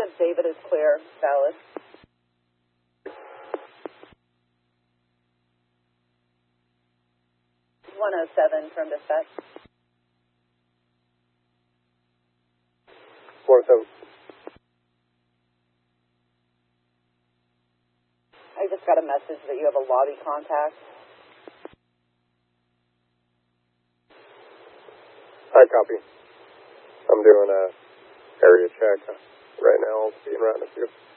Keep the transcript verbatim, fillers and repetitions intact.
of David is clear. Valid. one oh seven from dispatch. one oh seven. I just got a message that you have a lobby contact. I copy. I'm doing a area check right now. I'll be right in a few.